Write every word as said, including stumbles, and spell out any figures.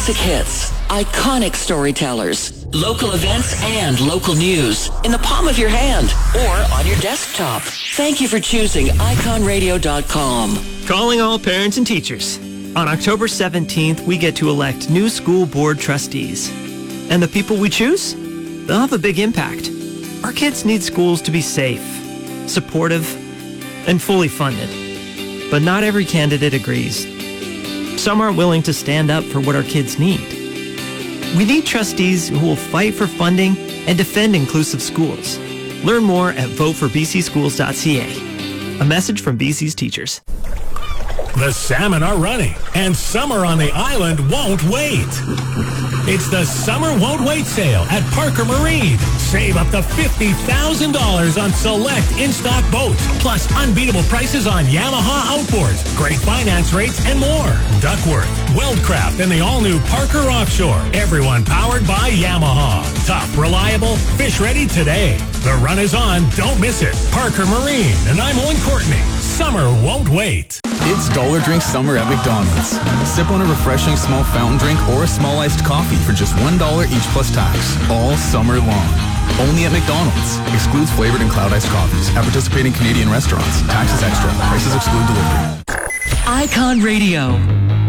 Classic hits, iconic storytellers, local events and local news in the palm of your hand or on your desktop. Thank you for choosing icon radio dot com. Calling all parents and teachers. On October seventeenth, we get to elect new school board trustees. And the people we choose? They'll have a big impact. Our kids need schools to be safe, supportive, and fully funded. But not every candidate agrees. Some aren't willing to stand up for what our kids need. We need trustees who will fight for funding and defend inclusive schools. Learn more at vote for b c schools dot c a. A message from B C's teachers. The salmon are running, and summer on the island won't wait. It's the Summer Won't Wait sale at Parker Marine. Save up to fifty thousand dollars on select in-stock boats, plus unbeatable prices on Yamaha outboards, great finance rates, and more. Duckworth, Wildcraft, and the all-new Parker Offshore. Everyone powered by Yamaha. Tough, reliable, fish ready today. The run is on. Don't miss it. Parker Marine, and I'm Owen Courtney. Summer won't wait. It's Dollar Drink Summer at McDonald's. Sip on a refreshing small fountain drink or a small iced coffee for just one dollar each plus tax, all summer long. Only at McDonald's. Excludes flavored and cloud iced coffees at participating Canadian restaurants. Taxes extra. Prices exclude delivery. Icon Radio.